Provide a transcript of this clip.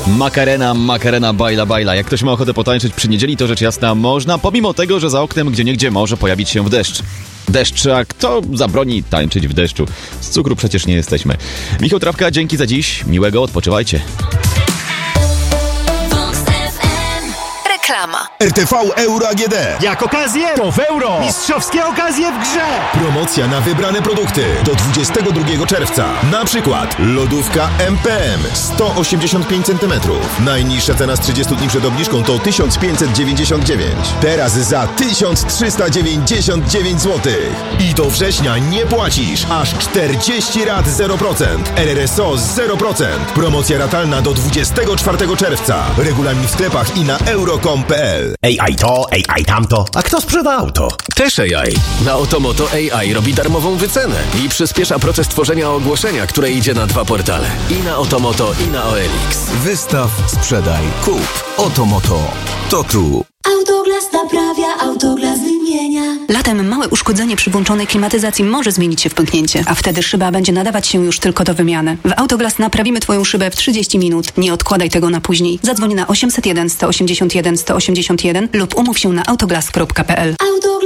Macarena, Macarena, bajla, bajla. Jak ktoś ma ochotę potańczyć przy niedzieli, to rzecz jasna można, pomimo tego, że za oknem gdzieniegdzie może pojawić się deszcz. Deszcz, a kto zabroni tańczyć w deszczu? Z cukru przecież nie jesteśmy. Michał Trawka, dzięki za dziś. Miłego, odpoczywajcie. Reklama. RTV Euro AGD. Jak okazję, to w euro. Mistrzowskie okazje w grze. Promocja na wybrane produkty do 22 czerwca. Na przykład lodówka MPM 185 cm. Najniższa cena z 30 dni przed obniżką to 1599. Teraz za 1399 zł. I do września nie płacisz. Aż 40 rat 0%. RRSO 0%. Promocja ratalna do 24 czerwca. Regulamin w sklepach i na euro.com.pl. AI to, AI tamto. A kto sprzeda auto? Też AI. Na Otomoto AI robi darmową wycenę i przyspiesza proces tworzenia ogłoszenia, które idzie na 2 portale. I na Otomoto, i na OLX. Wystaw, sprzedaj, kup. Otomoto. To tu. Autoglas naprawia, Autoglas wymienia. Latem małe uszkodzenie przy włączonej klimatyzacji może zmienić się w pęknięcie, a wtedy szyba będzie nadawać się już tylko do wymiany. W Autoglas naprawimy Twoją szybę w 30 minut. Nie odkładaj tego na później. Zadzwoń na 801 181 181 lub umów się na autoglas.pl.